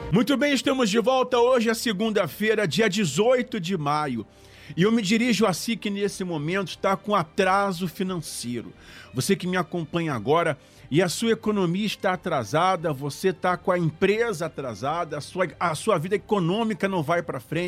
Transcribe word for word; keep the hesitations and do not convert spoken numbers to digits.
Muito bem, estamos de volta. Hoje é segunda-feira, dia dezoito de maio. E eu me dirijo a si que nesse momento está com atraso financeiro. Você que me acompanha agora e a sua economia está atrasada, você está com a empresa atrasada, a sua, a sua vida econômica não vai para frente.